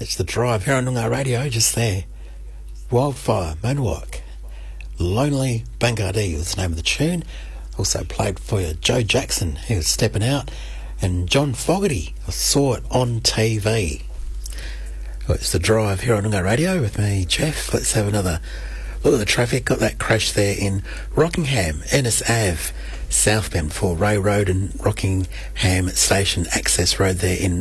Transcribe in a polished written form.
It's The Drive here on Noongar Radio, just there. Wildfire, Moonwalk. Lonely Bangardee was the name of the tune. Also played for you Joe Jackson, he was stepping out, and John Fogerty, I saw it on TV. Well, it's The Drive here on Noongar Radio with me, Jeff. Let's have another look at the traffic. Got that crash there in Rockingham, Ennis Ave, southbound for Ray Road and Rockingham Station Access Road there in